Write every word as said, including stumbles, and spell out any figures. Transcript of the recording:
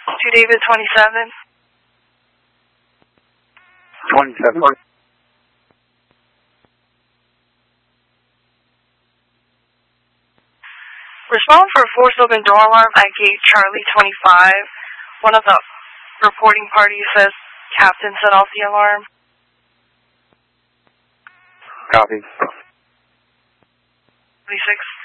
To David twenty-seven. twenty-seven. Respond for a forced open door alarm at gate Charlie twenty-five. One of the reporting parties says Captain set off the alarm. Copy. twenty-six.